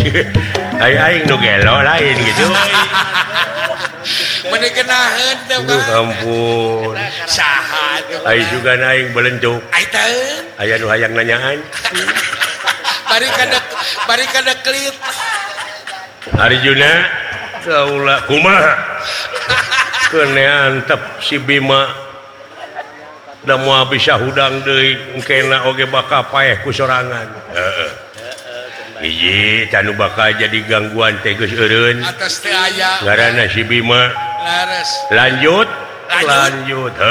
aing nu gelo lain gitu. Menikenaheun teh ampun. saha Aing juga aing belencuk. Aiteun Aya nu hayang nanyaan. bari kada klit. Arjuna kaula kumaha? Kenean tep si Bima da moal bisa hudang deui engkena oge bakal paeh ku sorangan. Heeh. Hiji can bakal jadi gangguan teh geus eureun. Atas teh aya. Ngaranna si Bima. Laras. Lanjut.